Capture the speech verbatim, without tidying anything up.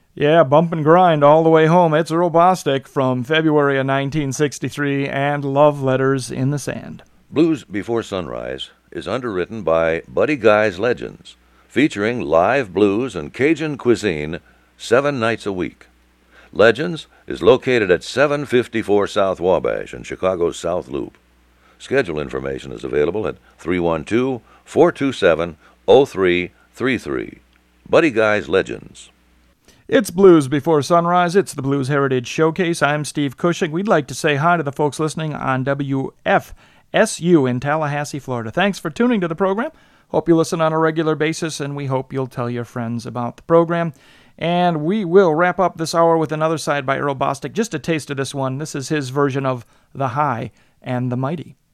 Yeah, bump and grind all the way home. It's Earl Bostic from February of nineteen sixty-three and Love Letters in the Sand. Blues Before Sunrise is underwritten by Buddy Guy's Legends, featuring live blues and Cajun cuisine seven nights a week. Legends is located at seven fifty-four South Wabash in Chicago's South Loop. Schedule information is available at three one two, four two seven, zero three three three. Buddy Guy's Legends. It's Blues Before Sunrise. It's the Blues Heritage Showcase. I'm Steve Cushing. We'd like to say hi to the folks listening on W F S U in Tallahassee, Florida. Thanks for tuning to the program. Hope you listen on a regular basis, and we hope you'll tell your friends about the program. And we will wrap up this hour with another side by Earl Bostic. Just a taste of this one. This is his version of The High and the Mighty.